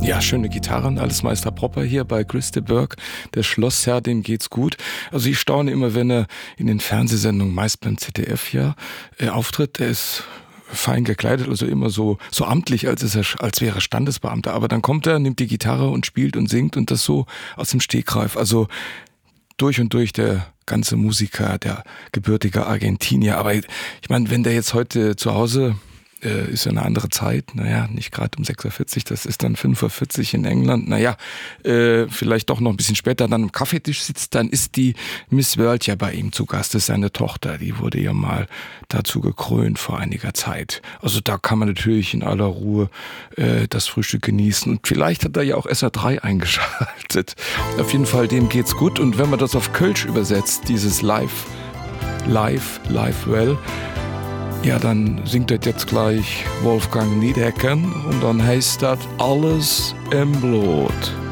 Ja, schöne Gitarren, alles Meister Propper hier bei Chris de Burgh, der Schlossherr, dem geht's gut. Also ich staune immer, wenn er in den Fernsehsendungen, meist beim ZDF auftritt. Er ist fein gekleidet, also immer so amtlich, als wäre er Standesbeamter. Aber dann kommt er, nimmt die Gitarre und spielt und singt und das so aus dem Stegreif. Also durch und durch der ganze Musiker, der gebürtige Argentinier. Aber ich meine, wenn der jetzt heute zu Hause ist ja eine andere Zeit, nicht gerade um 6:40, das ist dann 5:40 in England, vielleicht doch noch ein bisschen später dann am Kaffeetisch sitzt, dann ist die Miss World ja bei ihm zu Gast, das ist seine Tochter, die wurde ja mal dazu gekrönt vor einiger Zeit. Also da kann man natürlich in aller Ruhe das Frühstück genießen und vielleicht hat er ja auch SR3 eingeschaltet. Auf jeden Fall, dem geht's gut und wenn man das auf Kölsch übersetzt, dieses Live well, ja, dann singt das jetzt gleich Wolfgang Niedecken und dann heißt das Alles im Blut.